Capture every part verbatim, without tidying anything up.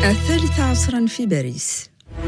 الثالثة عصرا في باريس.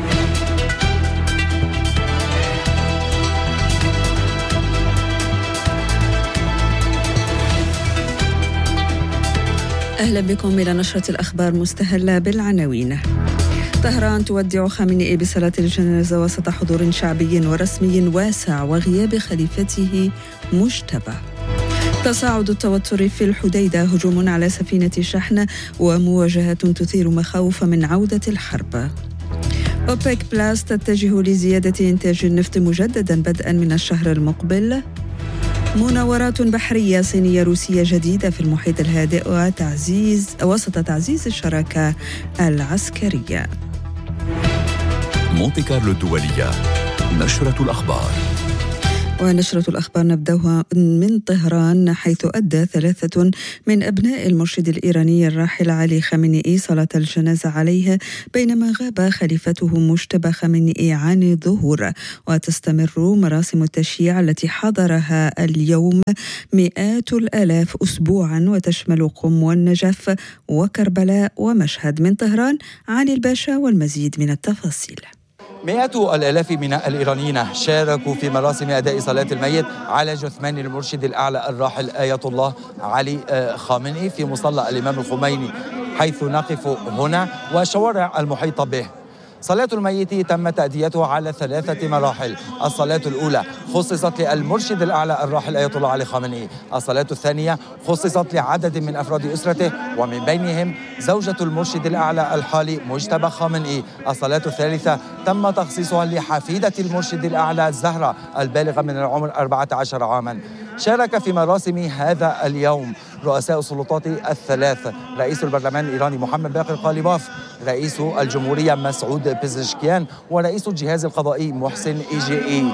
أهلا بكم إلى نشرة الأخبار مستهلة بالعناوين. طهران تودع خامنئي بصلاة الجنازة وسط حضور شعبي ورسمي واسع وغياب خليفته مجتبى. تصاعد التوتر في الحديدة، هجوم على سفينة شحن ومواجهة تثير مخاوف من عودة الحرب. أوبك بلاس تتجه لزيادة إنتاج النفط مجددا بدءا من الشهر المقبل. مناورات بحرية صينية روسية جديدة في المحيط الهادئ وتعزيز وسط تعزيز الشراكة العسكرية. مونتي كارلو الدولية، نشرة الأخبار. ونشرة الأخبار نبدأها من طهران، حيث أدى ثلاثة من أبناء المرشد الإيراني الراحل علي خامنئي صلاة الجنازة عليه بينما غاب خليفته مجتبى خامنئي عن الظهور. وتستمر مراسم التشييع التي حضرها اليوم مئات الآلاف أسبوعا، وتشمل قم والنجف وكربلاء ومشهد. من طهران علي الباشا والمزيد من التفاصيل. مئات الآلاف من الإيرانيين شاركوا في مراسم أداء صلاة الميت على جثمان المرشد الأعلى الراحل آية الله علي خامنئي في مصلى الإمام الخميني، حيث نقف هنا وشوارع المحيطة به. صلاة الميت تم تأديتها على ثلاثة مراحل. الصلاة الأولى خصصت للمرشد الأعلى الراحل آية الله علي خامنئي، الصلاة الثانية خصصت لعدد من أفراد أسرته ومن بينهم زوجة المرشد الأعلى الحالي مجتبى خامنئي، الصلاة الثالثة تم تخصيصها لحفيدة المرشد الأعلى زهرة البالغة من العمر أربعة عشر عاما. شارك في مراسم هذا اليوم رؤساء السلطات الثلاث: رئيس البرلمان الإيراني محمد باقر قاليباف، رئيس الجمهورية مسعود بيزشكيان، ورئيس الجهاز القضائي محسن إيجيئي.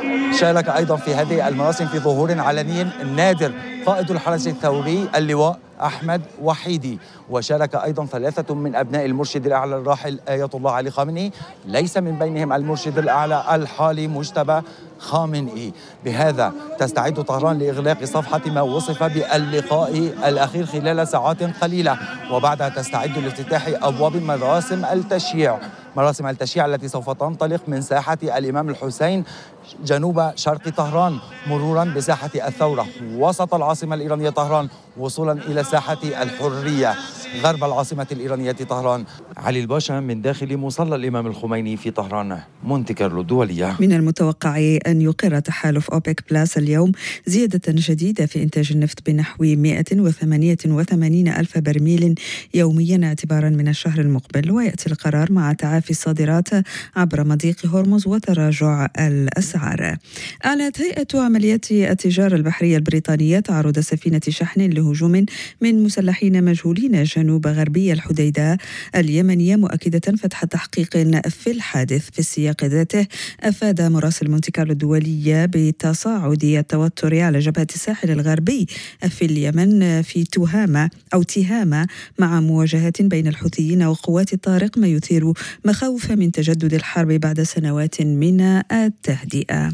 شارك أيضا في هذه المراسم في ظهور علني نادر قائد الحرس الثوري اللواء أحمد وحيدي. وشارك أيضا ثلاثة من أبناء المرشد الأعلى الراحل آية الله علي خامنئي، ليس من بينهم المرشد الأعلى الحالي مجتبى خامنئي. بهذا تستعد طهران لإغلاق صفحة ما وصف باللقاء الأخير خلال ساعات قليلة، وبعدها تستعد لافتتاح أبواب مراسم التشييع مراسم التشييع التي سوف تنطلق من ساحة الإمام الحسين جنوب شرق طهران، مرورا بساحة الثورة وسط العاصمة الإيرانية طهران، وصولا إلى ساحة الحرية غرب العاصمة الإيرانية طهران. علي الباشا من داخل مصلى الإمام الخميني في طهران، مونتي كارلو الدولية. من المتوقع أن يقر تحالف أوبك بلاس اليوم زيادة جديدة في إنتاج النفط بنحو مئة وثمانية وثمانين ألف برميل يوميا اعتبارا من الشهر المقبل، ويأتي القرار مع تعافي الصادرات عبر مضيق هرمز وتراجع الأسعار. أعلنت هيئة عمليات التجارة البحرية البريطانية تعرض سفينة شحن لهجوم من مسلحين مجهولين جنوب غربي الحديدة اليمنية، مؤكدة فتح تحقيق في الحادث. في السياق ذاته أفاد مراسل مونتي كارلو الدولية بتصاعد التوتر على جبهة الساحل الغربي في اليمن في تهامة أو تهامة مع مواجهات بين الحوثيين وقوات الطارق، ما يثير مخاوف من تجدد الحرب بعد سنوات من التهدئة.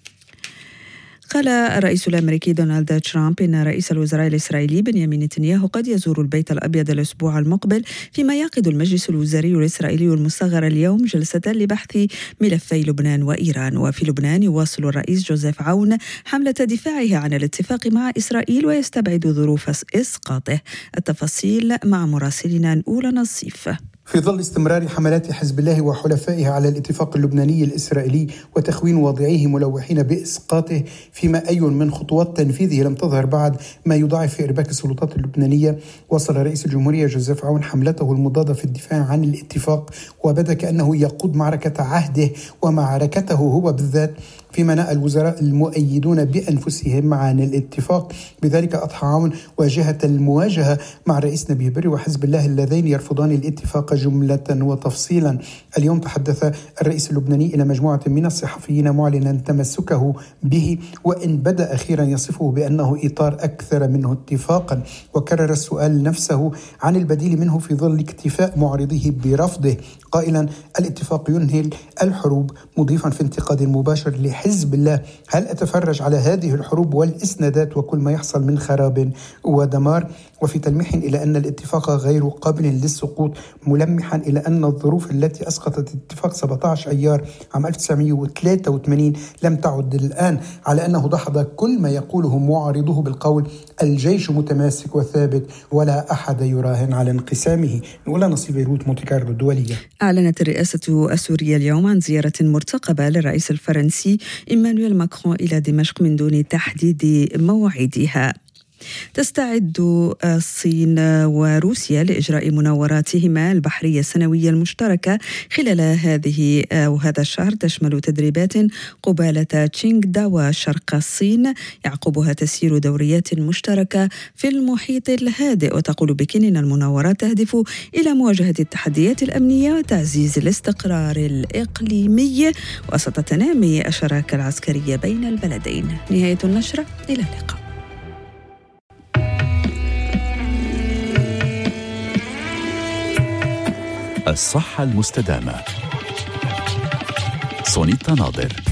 قال الرئيس الأمريكي دونالد ترامب إن رئيس الوزراء الإسرائيلي بنيامين نتنياهو قد يزور البيت الأبيض الأسبوع المقبل، فيما يعقد المجلس الوزاري الإسرائيلي المصغر اليوم جلسة لبحث ملفي لبنان وإيران. وفي لبنان يواصل الرئيس جوزيف عون حملة دفاعه عن الاتفاق مع إسرائيل ويستبعد ظروف إسقاطه. التفاصيل مع مراسلنا نقول نصيف. في ظل استمرار حملات حزب الله وحلفائه على الاتفاق اللبناني الإسرائيلي وتخوين واضعيه ملوحين بإسقاطه، فيما أي من خطوات تنفيذه لم تظهر بعد ما يضاعف في إرباك السلطات اللبنانية، وصل رئيس الجمهورية جوزيف عون حملته المضادة في الدفاع عن الاتفاق، وبدا كأنه يقود معركة عهده ومعركته هو بالذات، فيما نأى الوزراء المؤيدون بأنفسهم عن الاتفاق. بذلك أضحى عون واجهة المواجهة مع الرئيس نبيه بري وحزب الله اللذين يرفضان الاتفاق جملة وتفصيلا. اليوم تحدث الرئيس اللبناني إلى مجموعة من الصحفيين معلنا تمسكه به، وإن بدأ أخيرا يصفه بأنه إطار أكثر منه اتفاقا، وكرر السؤال نفسه عن البديل منه في ظل اكتفاء معارضيه برفضه، قائلا الاتفاق ينهي الحروب، مضيفا في انتقاد مباشر لحزب حزب الله، هل أتفرج على هذه الحروب والإسنادات وكل ما يحصل من خراب ودمار؟ وفي تلميح إلى أن الاتفاق غير قابل للسقوط، ملمحا إلى أن الظروف التي أسقطت اتفاق سبعة عشر أيار عام ألف وتسعمائة وثلاثة وثمانين لم تعد الآن، على أنه دحض كل ما يقوله معارضه بالقول الجيش متماسك وثابت ولا أحد يراهن على انقسامه. نقول نصيب بيروت مونتي كارلو الدولية. أعلنت الرئاسة السورية اليوم عن زيارة مرتقبة للرئيس الفرنسي إيمانويل ماكرون إلى دمشق من دون تحديد موعدها. تستعد الصين وروسيا لإجراء مناوراتهما البحرية السنوية المشتركة خلال هذه أو هذا الشهر، تشمل تدريبات قبالة تشينغ داوا شرق الصين يعقبها تسيير دوريات مشتركة في المحيط الهادئ. وتقول بكين إن المناورات تهدف إلى مواجهة التحديات الأمنية وتعزيز الاستقرار الإقليمي وسط تنامي الشراكة العسكرية بين البلدين. نهاية النشرة، إلى اللقاء. الصحة المستدامة. سونيتا ناظر.